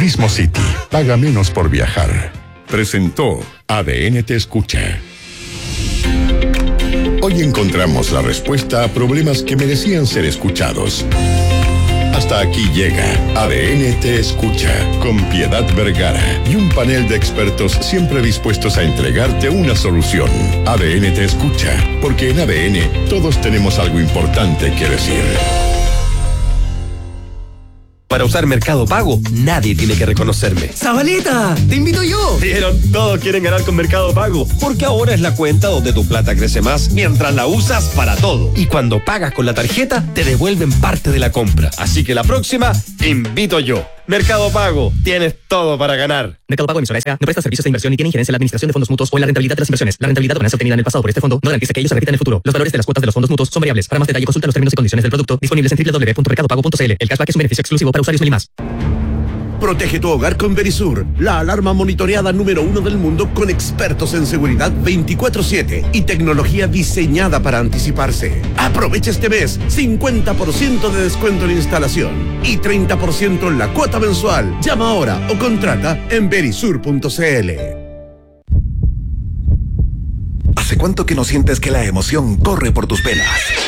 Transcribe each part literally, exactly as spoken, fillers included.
Turismo City. Paga menos por viajar. Presentó A D N Te Escucha. Hoy encontramos la respuesta a problemas que merecían ser escuchados. Hasta aquí llega A D N Te Escucha, con Piedad Vergara y un panel de expertos siempre dispuestos a entregarte una solución. A D N Te Escucha, porque en A D N todos tenemos algo importante que decir. Para usar Mercado Pago, nadie tiene que reconocerme. ¡Zabaleta! ¡Te invito yo! ¿Vieron? Todos quieren ganar con Mercado Pago, porque ahora es la cuenta donde tu plata crece más mientras la usas para todo. Y cuando pagas con la tarjeta, te devuelven parte de la compra. Así que la próxima, te invito yo. Mercado Pago, tienes todo para ganar. Mercado Pago emisora S A no presta servicios de inversión ni tiene injerencia en la administración de fondos mutuos o en la rentabilidad de las inversiones. La rentabilidad o ganancia obtenida en el pasado por este fondo no garantiza que ellos se repitan en el futuro. Los valores de las cuotas de los fondos mutuos son variables. Para más detalle, consulta los términos y condiciones del producto disponibles en doble u doble u doble u punto mercado pago punto c l. El cashback es un beneficio exclusivo para usuarios Meli+. Protege tu hogar con Verisur, la alarma monitoreada número uno del mundo con expertos en seguridad veinticuatro siete y tecnología diseñada para anticiparse. Aprovecha este mes cincuenta por ciento de descuento en instalación y treinta por ciento en la cuota mensual. Llama ahora o contrata en verisur punto c l. ¿Hace cuánto que no sientes que la emoción corre por tus venas?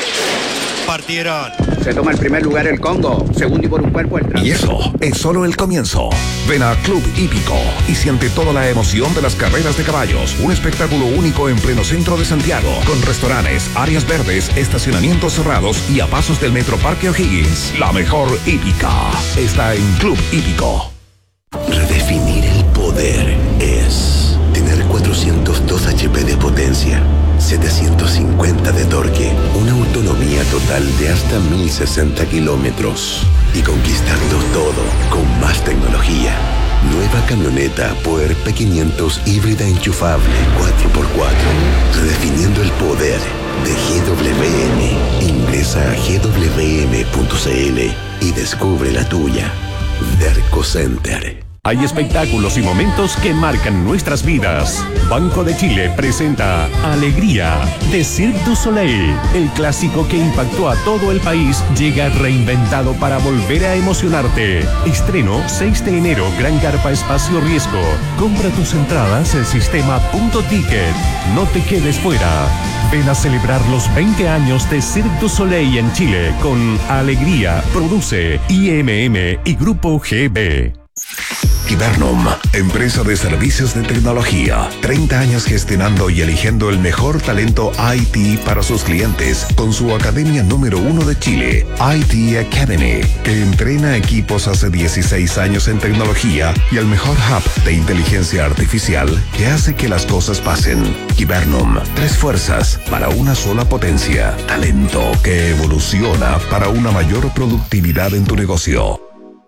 Partieron. Se toma el primer lugar el Congo, segundo y por un cuerpo el Y eso es solo el comienzo. Ven a Club Hípico y siente toda la emoción de las carreras de caballos. Un espectáculo único en pleno centro de Santiago, con restaurantes, áreas verdes, estacionamientos cerrados y a pasos del Metro Parque O'Higgins. La mejor hípica está en Club Hípico. Redefinir el poder es tener cuatrocientos dos H P de potencia, setecientos cincuenta de torque, una autonomía total de hasta mil sesenta kilómetros y conquistarlo todo con más tecnología. Nueva camioneta Puer P quinientos híbrida enchufable cuatro por cuatro, redefiniendo el poder de G W M. Ingresa a g w m punto c l y descubre la tuya. Derco Center. Hay espectáculos y momentos que marcan nuestras vidas. Banco de Chile presenta Alegría de Cirque du Soleil. El clásico que impactó a todo el país llega reinventado para volver a emocionarte. Estreno seis de enero, Gran Carpa Espacio Riesgo. Compra tus entradas en sistema punto ticket. No te quedes fuera. Ven a celebrar los veinte años de Cirque du Soleil en Chile con Alegría. Produce I M M y Grupo G B. Kibernum, empresa de servicios de tecnología. treinta años gestionando y eligiendo el mejor talento I T para sus clientes con su academia número uno de Chile, I T Academy, que entrena equipos hace dieciséis años en tecnología y el mejor hub de inteligencia artificial que hace que las cosas pasen. Kibernum, tres fuerzas para una sola potencia. Talento que evoluciona para una mayor productividad en tu negocio.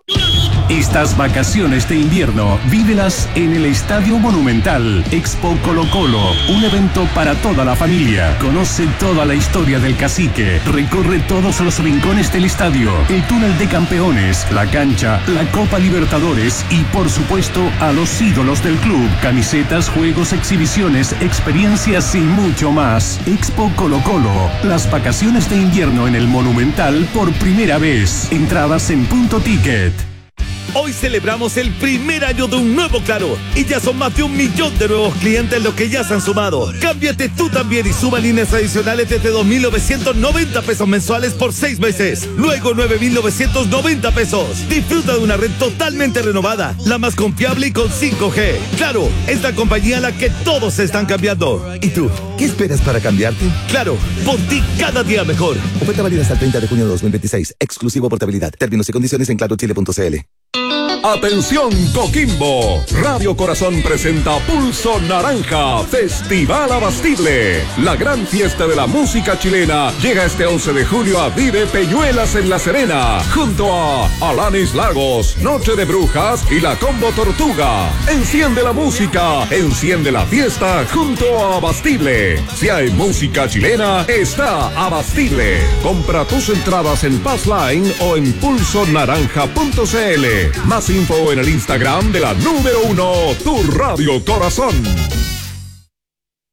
Estas vacaciones de invierno, vívelas en el Estadio Monumental. Expo Colo Colo, un evento para toda la familia. Conoce toda la historia del cacique. Recorre todos los rincones del estadio, el túnel de campeones, la cancha, la Copa Libertadores y, por supuesto, a los ídolos del club. Camisetas, juegos, exhibiciones, experiencias y mucho más. Expo Colo Colo, las vacaciones de invierno en el Monumental por primera vez. Entradas en punto ticket. Hoy celebramos el primer año de un nuevo Claro y ya son más de un millón de nuevos clientes los que ya se han sumado. Cámbiate tú también y suma líneas adicionales desde dos mil novecientos noventa pesos mensuales por seis meses. Luego nueve mil novecientos noventa pesos. Disfruta de una red totalmente renovada, la más confiable y con cinco G. Claro, es la compañía a la que todos se están cambiando. ¿Y tú? ¿Qué esperas para cambiarte? Claro, por ti cada día mejor. Oferta válida hasta el treinta de junio de dos mil veintiséis. Exclusivo portabilidad. Términos y condiciones en claro chile punto c l. Atención Coquimbo, Radio Corazón presenta Pulso Naranja, Festival Abastible. La gran fiesta de la música chilena llega este once de julio a Vive Peñuelas en La Serena, junto a Alanis Lagos, Noche de Brujas y la Combo Tortuga. Enciende la música, enciende la fiesta junto a Abastible. Si hay música chilena, está Abastible. Compra tus entradas en Passline o en pulso naranja punto c l. Más info en el Instagram de la número uno, Tu Radio Corazón.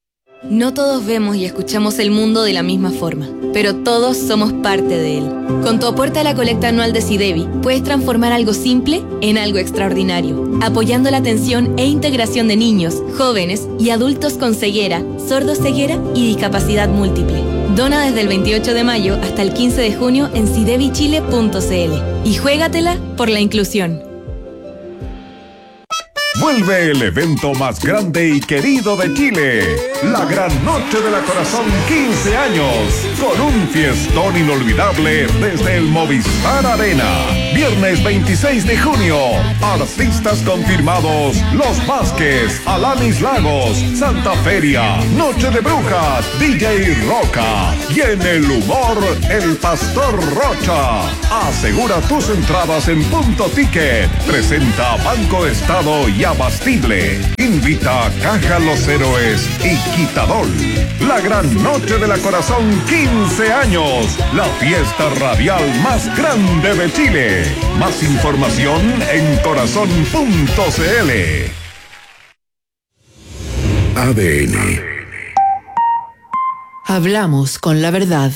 No todos vemos y escuchamos el mundo de la misma forma, pero todos somos parte de él. Con tu aporte a la colecta anual de SIDEBI, puedes transformar algo simple en algo extraordinario, apoyando la atención e integración de niños, jóvenes y adultos con ceguera, sordoceguera y discapacidad múltiple. Dona desde el veintiocho de mayo hasta el quince de junio en sidebi chile punto c l y juégatela por la inclusión. Vuelve el evento más grande y querido de Chile, la Gran Noche de la Corazón quince años, con un fiestón inolvidable desde el Movistar Arena. Viernes veintiséis de junio, artistas confirmados: Los Vázquez, Alanis Lagos, Santa Feria, Noche de Brujas, D J Roca y en el humor, el Pastor Rocha. Asegura tus entradas en Punto Ticket. Presenta Banco Estado y Abastible. Invita a Caja Los Héroes y Quitadol. La Gran Noche de la Corazón quince años. La fiesta radial más grande de Chile. Más información en corazón punto c l. A D N. Hablamos con la verdad.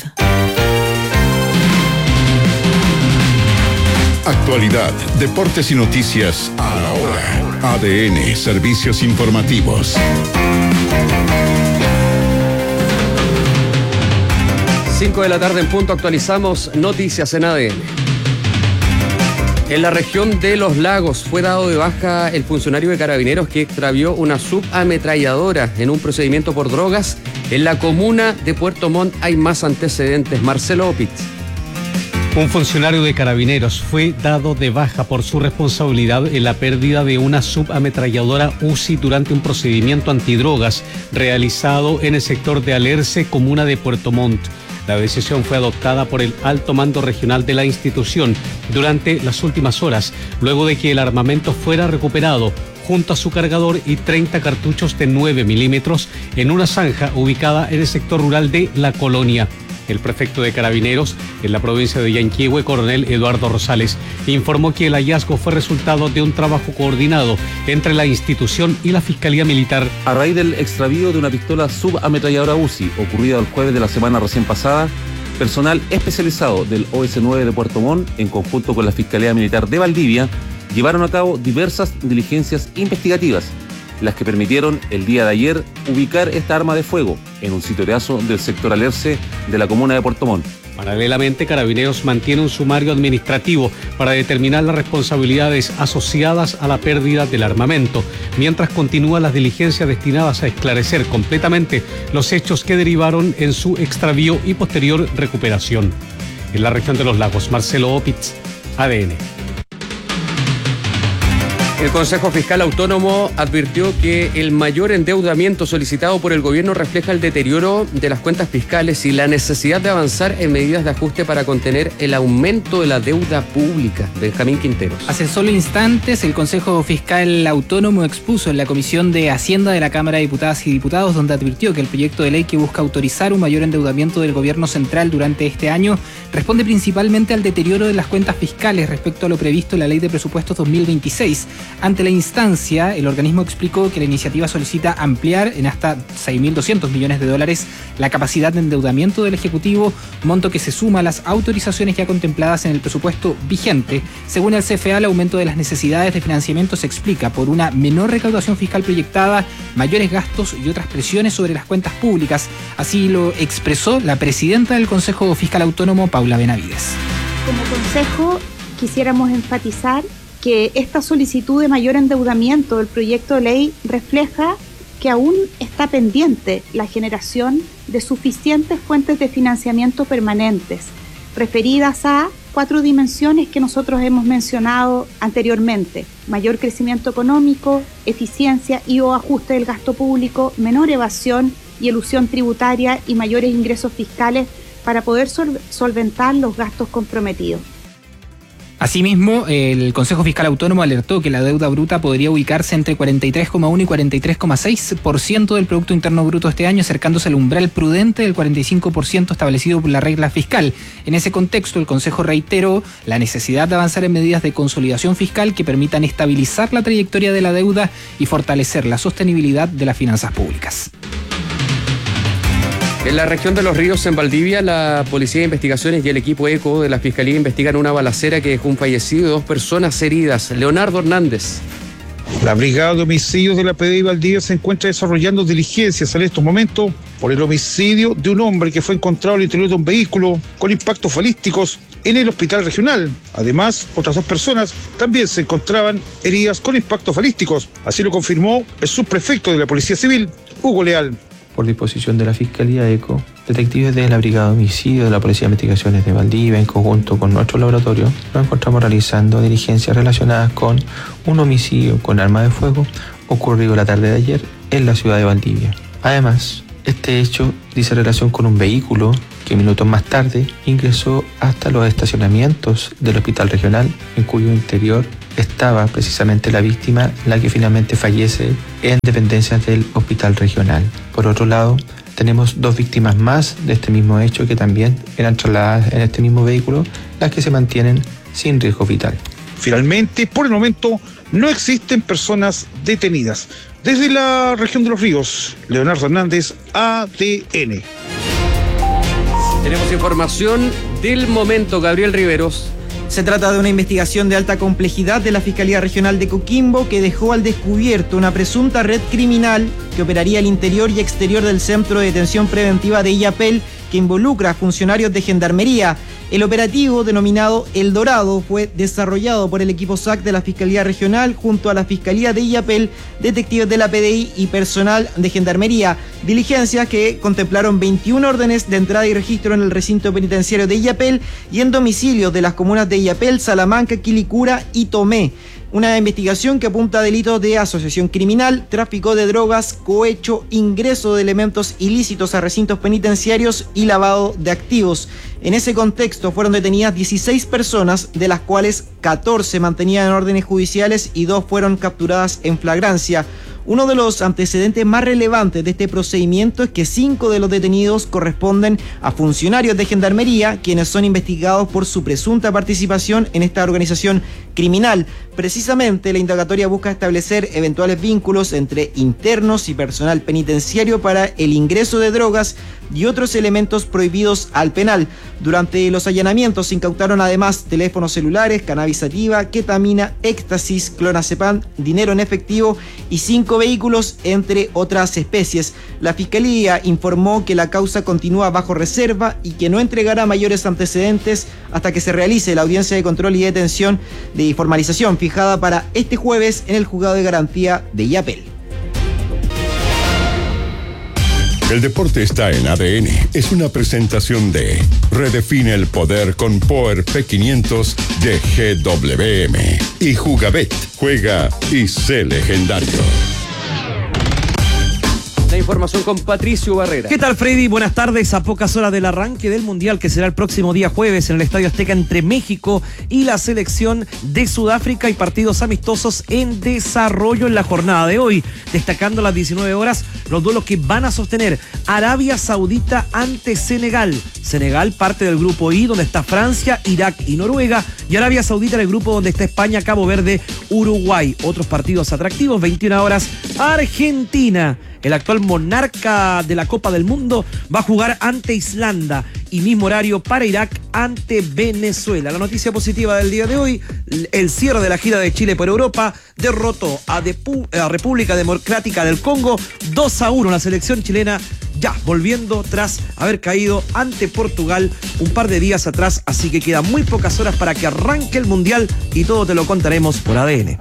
Actualidad, deportes y noticias a la hora. A D N, servicios informativos. cinco de la tarde en punto, actualizamos noticias en A D N. En la región de Los Lagos fue dado de baja el funcionario de Carabineros que extravió una subametralladora en un procedimiento por drogas. En la comuna de Puerto Montt hay más antecedentes. Marcelo Opitz. Un funcionario de Carabineros fue dado de baja por su responsabilidad en la pérdida de una subametralladora U C I durante un procedimiento antidrogas realizado en el sector de Alerce, comuna de Puerto Montt. La decisión fue adoptada por el alto mando regional de la institución durante las últimas horas, luego de que el armamento fuera recuperado junto a su cargador y treinta cartuchos de nueve milímetros en una zanja ubicada en el sector rural de La Colonia. El prefecto de Carabineros en la provincia de Yanquihue, coronel Eduardo Rosales, informó que el hallazgo fue resultado de un trabajo coordinado entre la institución y la Fiscalía Militar. A raíz del extravío de una pistola subametralladora U C I, ocurrida el jueves de la semana recién pasada, personal especializado del O S nueve de Puerto Montt, en conjunto con la Fiscalía Militar de Valdivia, llevaron a cabo diversas diligencias investigativas, las que permitieron el día de ayer ubicar esta arma de fuego en un sitioriazo del sector Alerce de la comuna de Puerto Montt. Paralelamente, Carabineros mantiene un sumario administrativo para determinar las responsabilidades asociadas a la pérdida del armamento, mientras continúan las diligencias destinadas a esclarecer completamente los hechos que derivaron en su extravío y posterior recuperación. En la región de Los Lagos, Marcelo Opitz, A D N. El Consejo Fiscal Autónomo advirtió que el mayor endeudamiento solicitado por el gobierno refleja el deterioro de las cuentas fiscales y la necesidad de avanzar en medidas de ajuste para contener el aumento de la deuda pública. Benjamín Quinteros. Hace solo instantes, el Consejo Fiscal Autónomo expuso en la Comisión de Hacienda de la Cámara de Diputadas y Diputados, donde advirtió que el proyecto de ley que busca autorizar un mayor endeudamiento del gobierno central durante este año responde principalmente al deterioro de las cuentas fiscales respecto a lo previsto en la Ley de Presupuestos dos mil veintiséis. Ante la instancia, el organismo explicó que la iniciativa solicita ampliar en hasta seis mil doscientos millones de dólares la capacidad de endeudamiento del Ejecutivo, monto que se suma a las autorizaciones ya contempladas en el presupuesto vigente. Según el C F A, el aumento de las necesidades de financiamiento se explica por una menor recaudación fiscal proyectada, mayores gastos y otras presiones sobre las cuentas públicas. Así lo expresó la presidenta del Consejo Fiscal Autónomo, Paula Benavides. Como consejo, quisiéramos enfatizar que esta solicitud de mayor endeudamiento del proyecto de ley refleja que aún está pendiente la generación de suficientes fuentes de financiamiento permanentes, referidas a cuatro dimensiones que nosotros hemos mencionado anteriormente: mayor crecimiento económico, eficiencia y o ajuste del gasto público, menor evasión y elusión tributaria y mayores ingresos fiscales para poder sol- solventar los gastos comprometidos. Asimismo, el Consejo Fiscal Autónomo alertó que la deuda bruta podría ubicarse entre cuarenta y tres coma uno y cuarenta y tres coma seis por ciento del Producto Interno Bruto este año, acercándose al umbral prudente del cuarenta y cinco por ciento establecido por la regla fiscal. En ese contexto, el Consejo reiteró la necesidad de avanzar en medidas de consolidación fiscal que permitan estabilizar la trayectoria de la deuda y fortalecer la sostenibilidad de las finanzas públicas. En la región de Los Ríos, en Valdivia, la Policía de Investigaciones y el equipo ECO de la Fiscalía investigan una balacera que dejó un fallecido y dos personas heridas. Leonardo Hernández. La Brigada de Homicidios de la P D I Valdivia se encuentra desarrollando diligencias en estos momentos por el homicidio de un hombre que fue encontrado al interior de un vehículo con impactos balísticos en el hospital regional. Además, otras dos personas también se encontraban heridas con impactos balísticos. Así lo confirmó el subprefecto de la Policía Civil, Hugo Leal. Por disposición de la Fiscalía ECO, detectives de la Brigada de Homicidios de la Policía de Investigaciones de Valdivia, en conjunto con nuestro laboratorio, nos encontramos realizando diligencias relacionadas con un homicidio con arma de fuego ocurrido la tarde de ayer en la ciudad de Valdivia. Además, este hecho dice relación con un vehículo que minutos más tarde ingresó hasta los estacionamientos del hospital regional, en cuyo interior estaba precisamente la víctima, la que finalmente fallece en dependencias del hospital regional. Por otro lado, tenemos dos víctimas más de este mismo hecho que también eran trasladadas en este mismo vehículo, las que se mantienen sin riesgo vital. Finalmente, por el momento, no existen personas detenidas. Desde la región de Los Ríos, Leonardo Hernández, A D N. Tenemos información del momento, Gabriel Riveros. Se trata de una investigación de alta complejidad de la Fiscalía Regional de Coquimbo que dejó al descubierto una presunta red criminal que operaría al interior y exterior del Centro de Detención Preventiva de Illapel, que involucra a funcionarios de Gendarmería. El operativo, denominado El Dorado, fue desarrollado por el equipo S A C de la Fiscalía Regional junto a la Fiscalía de Illapel, detectives de la P D I y personal de Gendarmería. Diligencias que contemplaron veintiuna órdenes de entrada y registro en el recinto penitenciario de Illapel y en domicilios de las comunas de Illapel, Salamanca, Quilicura y Tomé. Una investigación que apunta a delitos de asociación criminal, tráfico de drogas, cohecho, ingreso de elementos ilícitos a recintos penitenciarios y lavado de activos. En ese contexto fueron detenidas dieciséis personas, de las cuales catorce mantenían órdenes judiciales y dos fueron capturadas en flagrancia. Uno de los antecedentes más relevantes de este procedimiento es que cinco de los detenidos corresponden a funcionarios de Gendarmería, quienes son investigados por su presunta participación en esta organización criminal. Precisamente, la indagatoria busca establecer eventuales vínculos entre internos y personal penitenciario para el ingreso de drogas y otros elementos prohibidos al penal. Durante los allanamientos se incautaron además teléfonos celulares, cannabis sativa, ketamina, éxtasis, clonazepam, dinero en efectivo y cinco vehículos, entre otras especies. La Fiscalía informó que la causa continúa bajo reserva y que no entregará mayores antecedentes hasta que se realice la audiencia de control y detención de formalización fijada para este jueves en el Juzgado de Garantía de Illapel. El deporte está en A D N. Es una presentación de Redefine el poder con Power P quinientos de G W M y Jugabet. Juega y sé legendario. La información con Patricio Barrera. ¿Qué tal, Freddy? Buenas tardes. A pocas horas del arranque del Mundial, que será el próximo día jueves en el Estadio Azteca entre México y la selección de Sudáfrica, y partidos amistosos en desarrollo en la jornada de hoy. Destacando a las diecinueve horas los duelos que van a sostener Arabia Saudita ante Senegal. Senegal parte del grupo I, donde está Francia, Irak y Noruega, y Arabia Saudita en el grupo donde está España, Cabo Verde, Uruguay. Otros partidos atractivos, veintiuna horas, Argentina, el actual monarca de la Copa del Mundo, va a jugar ante Islanda, y mismo horario para Irak ante Venezuela. La noticia positiva del día de hoy: el cierre de la gira de Chile por Europa derrotó a, Depu- a República Democrática del Congo dos a uno. La selección chilena ya volviendo tras haber caído ante Portugal un par de días atrás, así que quedan muy pocas horas para que arranque el Mundial y todo te lo contaremos por A D N.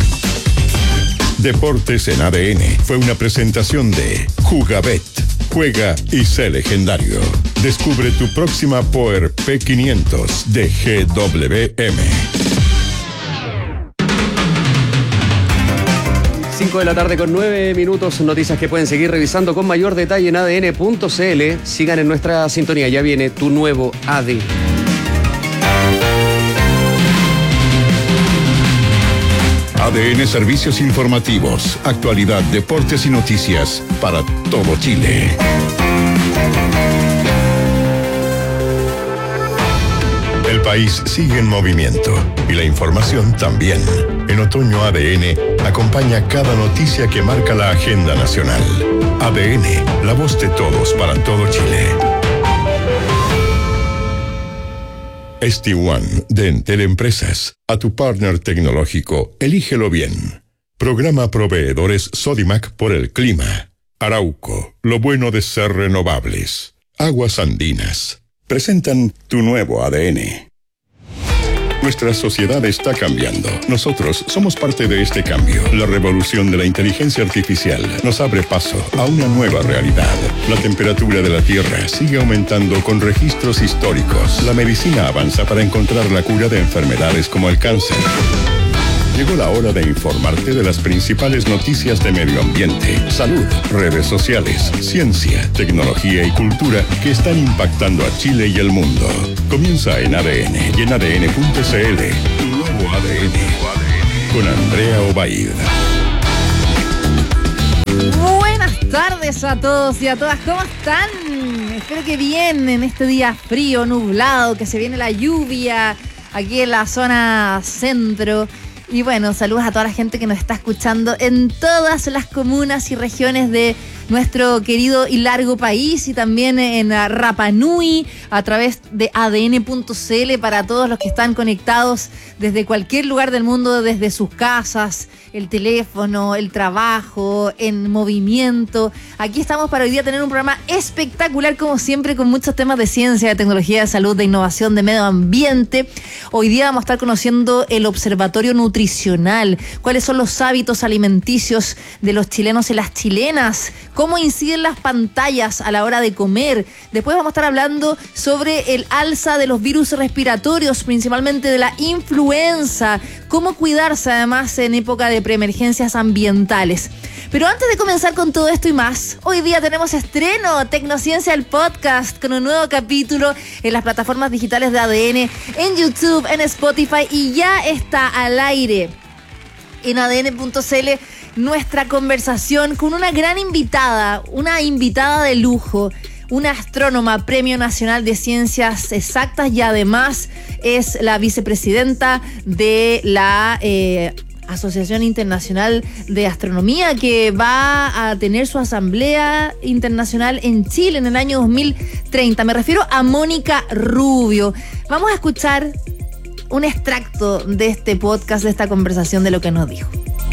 Deportes en A D N fue una presentación de Jugabet. Juega y sé legendario. Descubre tu próxima Power P quinientos de G W M. cinco de la tarde con nueve minutos, noticias que pueden seguir revisando con mayor detalle en A D N punto C L. Sigan en nuestra sintonía, ya viene tu nuevo A D. A D N Servicios Informativos, actualidad, deportes y noticias para todo Chile. El país sigue en movimiento y la información también. En Otoño A D N acompaña cada noticia que marca la agenda nacional. A D N, la voz de todos para todo Chile. S T One de Entel Empresas. A tu partner tecnológico, elígelo bien. Programa Proveedores Sodimac por el clima. Arauco, lo bueno de ser renovables. Aguas Andinas. Presentan tu nuevo A D N. Nuestra sociedad está cambiando. Nosotros somos parte de este cambio. La revolución de la inteligencia artificial nos abre paso a una nueva realidad. La temperatura de la Tierra sigue aumentando con registros históricos. La medicina avanza para encontrar la cura de enfermedades como el cáncer. Llegó la hora de informarte de las principales noticias de medio ambiente, salud, redes sociales, ciencia, tecnología y cultura que están impactando a Chile y el mundo. Comienza en A D N y en A D N punto C L. Tu nuevo A D N con Andrea Obaid. Buenas tardes a todos y a todas, ¿cómo están? Espero que bien en este día frío, nublado, que se viene la lluvia aquí en la zona centro. Y bueno, saludos a toda la gente que nos está escuchando en todas las comunas y regiones de nuestro querido y largo país, y también en Rapa Nui a través de A D N punto C L para todos los que están conectados desde cualquier lugar del mundo, desde sus casas, el teléfono, el trabajo, en movimiento. Aquí estamos para hoy día tener un programa espectacular, como siempre, con muchos temas de ciencia, de tecnología, de salud, de innovación, de medio ambiente. Hoy día vamos a estar conociendo el Observatorio Nutricional, cuáles son los hábitos alimenticios de los chilenos y las chilenas, cómo inciden las pantallas a la hora de comer. Después vamos a estar hablando sobre el alza de los virus respiratorios, principalmente de la influenza, cómo cuidarse además en época de preemergencias ambientales. Pero antes de comenzar con todo esto y más, hoy día tenemos estreno, Tecnociencia, el podcast, con un nuevo capítulo en las plataformas digitales de A D N, en YouTube, en Spotify, y ya está al aire en A D N punto C L nuestra conversación con una gran invitada, una invitada de lujo, una astrónoma, Premio Nacional de Ciencias Exactas, y además es la vicepresidenta de la eh, Asociación Internacional de Astronomía, que va a tener su asamblea internacional en Chile en el año dos mil treinta. Me refiero a Mónica Rubio. Vamos a escuchar un extracto de este podcast, de esta conversación, de lo que nos dijo.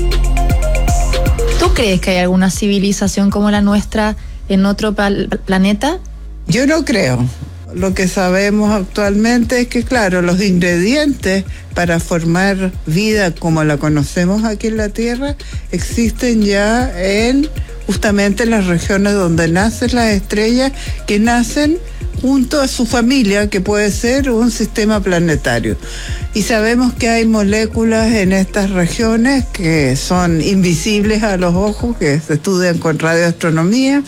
¿Tú crees que hay alguna civilización como la nuestra en otro pal- planeta? Yo no creo. Lo que sabemos actualmente es que, claro, los ingredientes para formar vida como la conocemos aquí en la Tierra existen ya en justamente en las regiones donde nacen las estrellas, que nacen junto a su familia, que puede ser un sistema planetario. Y sabemos que hay moléculas en estas regiones que son invisibles a los ojos, que se estudian con radioastronomía,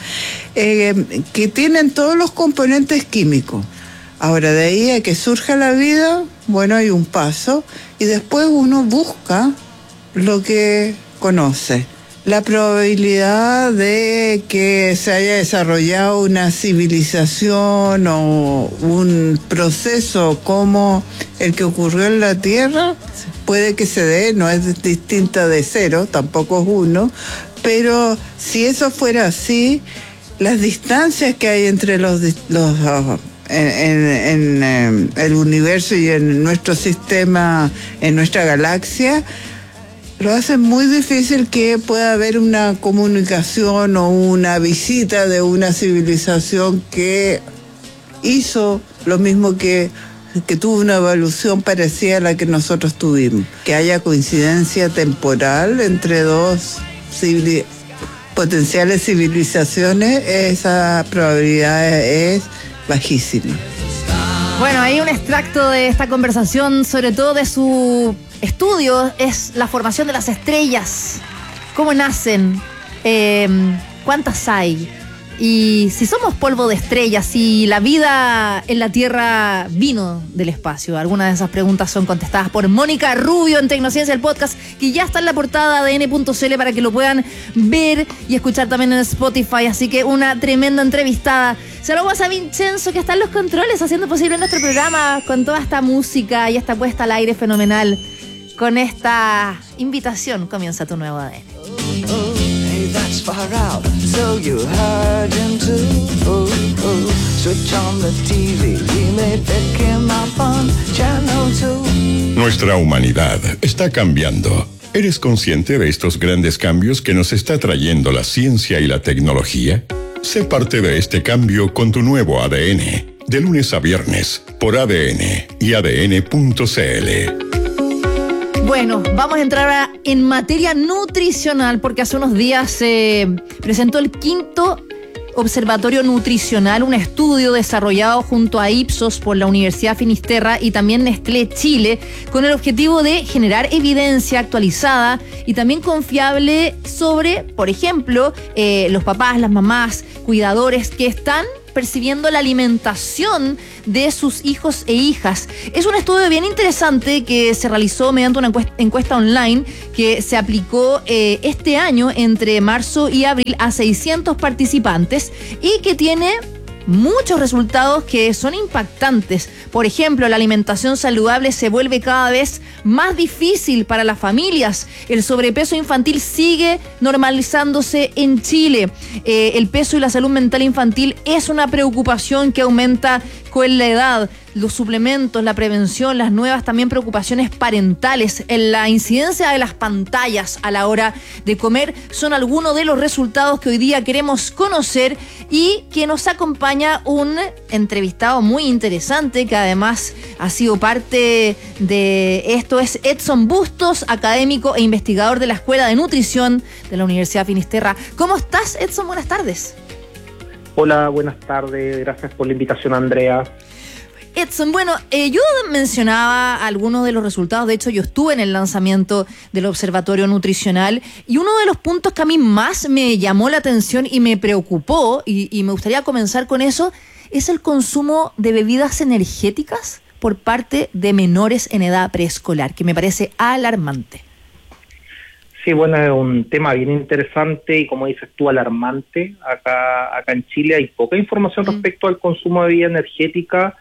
eh, que tienen todos los componentes químicos. Ahora, de ahí a que surja la vida, bueno, hay un paso, y después uno busca lo que conoce. La probabilidad de que se haya desarrollado una civilización o un proceso como el que ocurrió en la Tierra puede que se dé, no es distinta de cero, tampoco es uno, pero si eso fuera así, las distancias que hay entre los, los uh, en, en, en el universo y en nuestro sistema, en nuestra galaxia, lo hace muy difícil que pueda haber una comunicación o una visita de una civilización que hizo lo mismo que, que tuvo una evolución parecida a la que nosotros tuvimos. Que haya coincidencia temporal entre dos civili- potenciales civilizaciones, esa probabilidad es bajísima. Bueno, hay un extracto de esta conversación, sobre todo de su estudio, es la formación de las estrellas, cómo nacen, eh, cuántas hay, y si somos polvo de estrellas, si la vida en la Tierra vino del espacio. Algunas de esas preguntas son contestadas por Mónica Rubio en Tecnociencia, el podcast, que ya está en la portada de A D N punto C L para que lo puedan ver y escuchar también en Spotify. Así que una tremenda entrevistada. Saludos a Vincenzo, que está en los controles haciendo posible nuestro programa con toda esta música y esta puesta al aire fenomenal. Con esta invitación comienza tu nuevo A D N. that's far out, so you heard him too. Ooh, ooh. Switch on the T V, we may pick him up on channel two. Nuestra humanidad está cambiando. ¿Eres consciente de estos grandes cambios que nos está trayendo la ciencia y la tecnología? Sé parte de este cambio con tu nuevo A D N, de lunes a viernes, por A D N y A D N punto C L. Bueno, vamos a entrar ahora en materia nutricional porque hace unos días se presentó el quinto Observatorio Nutricional, un estudio desarrollado junto a Ipsos por la Universidad Finisterra y también Nestlé Chile, con el objetivo de generar evidencia actualizada y también confiable sobre, por ejemplo, eh, los papás, las mamás, cuidadores que están percibiendo la alimentación de sus hijos e hijas. Es un estudio bien interesante que se realizó mediante una encuesta, encuesta online que se aplicó eh, este año entre marzo y abril a seiscientos participantes y que tiene muchos resultados que son impactantes. Por ejemplo, la alimentación saludable se vuelve cada vez más difícil para las familias. El sobrepeso infantil sigue normalizándose en Chile. Eh, el peso y la salud mental infantil es una preocupación que aumenta con la edad. Los suplementos, la prevención, las nuevas también preocupaciones parentales, en la incidencia de las pantallas a la hora de comer son algunos de los resultados que hoy día queremos conocer y que nos acompaña un entrevistado muy interesante que además ha sido parte de esto. Es Edson Bustos, académico e investigador de la Escuela de Nutrición de la Universidad Finisterra. ¿Cómo estás, Edson? Buenas tardes. Hola, buenas tardes. Gracias por la invitación, Andrea. Edson, bueno, eh, yo mencionaba algunos de los resultados. De hecho, yo estuve en el lanzamiento del Observatorio Nutricional y uno de los puntos que a mí más me llamó la atención y me preocupó, y, y me gustaría comenzar con eso, es el consumo de bebidas energéticas por parte de menores en edad preescolar, que me parece alarmante. Sí, bueno, es un tema bien interesante y, como dices tú, alarmante. Acá, acá en Chile hay poca información mm. respecto al consumo de bebida energética.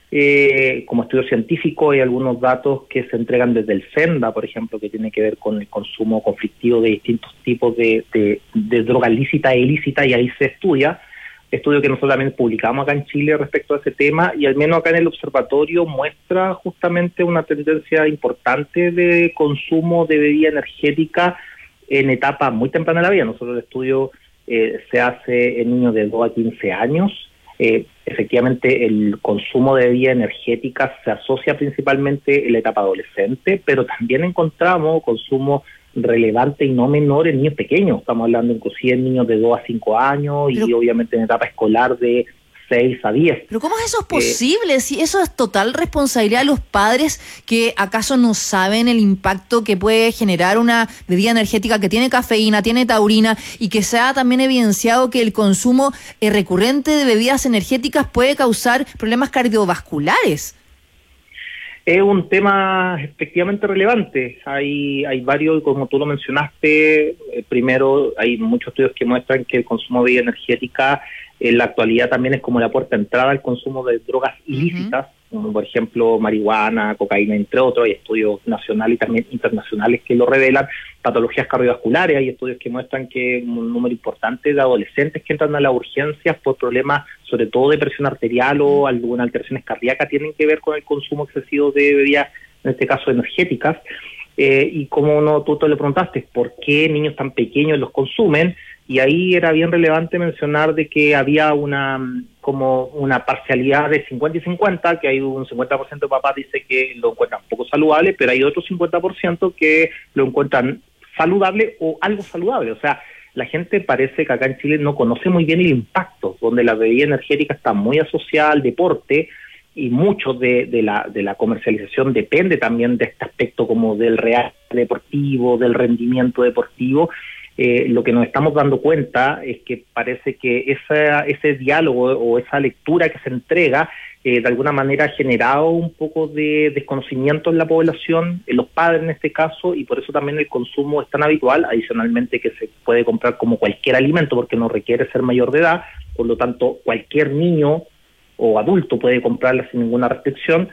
Eh, como estudio científico hay algunos datos que se entregan desde el SENDA, por ejemplo, que tiene que ver con el consumo conflictivo de distintos tipos de, de, de drogas lícitas e ilícitas, y ahí se estudia, estudio que nosotros también publicamos acá en Chile respecto a ese tema, y al menos acá en el observatorio muestra justamente una tendencia importante de consumo de bebida energética en etapa muy temprana de la vida. Nosotros el estudio eh, se hace en niños de dos a quince años. Eh, efectivamente el consumo de bebida energética se asocia principalmente en la etapa adolescente, pero también encontramos consumo relevante y no menor en niños pequeños. Estamos hablando inclusive en niños de dos a cinco años pero, y obviamente en etapa escolar de seis a diez. Pero ¿cómo es eso posible? Eh, si eso es total responsabilidad de los padres, que acaso no saben el impacto que puede generar una bebida energética que tiene cafeína, tiene taurina, y que se ha también evidenciado que el consumo eh, recurrente de bebidas energéticas puede causar problemas cardiovasculares. Es un tema efectivamente relevante. Hay hay varios, como tú lo mencionaste, eh, primero hay muchos estudios que muestran que el consumo de bebida energética en la actualidad también es como la puerta de entrada al consumo de drogas ilícitas, uh-huh. como por ejemplo marihuana, cocaína, entre otros. Hay estudios nacionales y también internacionales que lo revelan. Patologías cardiovasculares, hay estudios que muestran que un número importante de adolescentes que entran a las urgencias por problemas sobre todo de presión arterial o algunas alteraciones cardíacas tienen que ver con el consumo excesivo de bebidas, en este caso energéticas. Eh, y como no, tú te le preguntaste, ¿por qué niños tan pequeños los consumen? Y ahí era bien relevante mencionar de que había una como una parcialidad de cincuenta y cincuenta, que hay un cincuenta por ciento de papás dice que lo encuentran poco saludable, pero hay otro cincuenta por ciento que lo encuentran saludable o algo saludable. O sea, la gente parece que acá en Chile no conoce muy bien el impacto, donde la bebida energética está muy asociada al deporte, y mucho de, de la de la comercialización depende también de este aspecto como del real deportivo, del rendimiento deportivo. Eh, lo que nos estamos dando cuenta es que parece que esa, ese diálogo o esa lectura que se entrega eh, de alguna manera ha generado un poco de desconocimiento en la población, en los padres en este caso, y por eso también el consumo es tan habitual, adicionalmente que se puede comprar como cualquier alimento porque no requiere ser mayor de edad, por lo tanto cualquier niño o adulto puede comprarla sin ninguna restricción.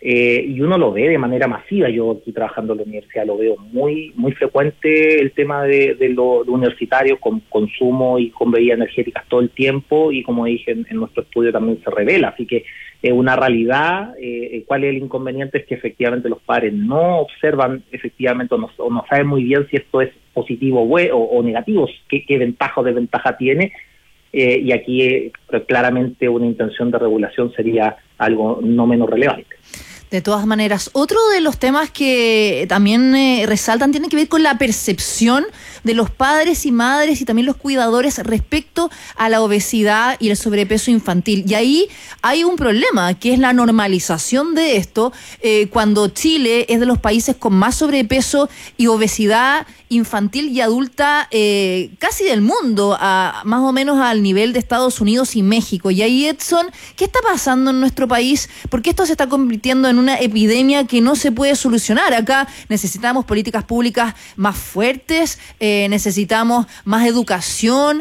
Eh, y uno lo ve de manera masiva. Yo aquí trabajando en la universidad lo veo muy muy frecuente, el tema de, de los universitarios con consumo y con bebidas energéticas todo el tiempo, y como dije en, en nuestro estudio también se revela, así que es una realidad. Eh, ¿cuál es el inconveniente? Es que efectivamente los padres no observan efectivamente o no, o no saben muy bien si esto es positivo o, o negativo, qué, qué ventaja o desventaja tiene. Eh, y aquí eh, claramente una intención de regulación sería algo no menos relevante. De todas maneras, otro de los temas que también eh, resaltan tiene que ver con la percepción de los padres y madres y también los cuidadores respecto a la obesidad y el sobrepeso infantil. Y ahí hay un problema, que es la normalización de esto, eh, cuando Chile es de los países con más sobrepeso y obesidad infantil y adulta eh, casi del mundo, a, más o menos al nivel de Estados Unidos y México. Y ahí, Edson, ¿qué está pasando en nuestro país? ¿Por qué esto se está convirtiendo en una epidemia que no se puede solucionar? Acá necesitamos políticas públicas más fuertes, eh, necesitamos más educación,